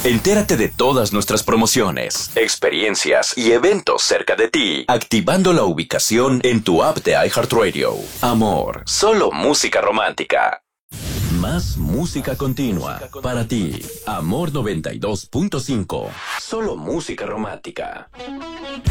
Entérate de todas nuestras promociones, experiencias y eventos cerca de ti, activando la ubicación en tu app de iHeartRadio. Amor, solo música romántica. Más música continua para ti. Amor 92.5. Solo música romántica.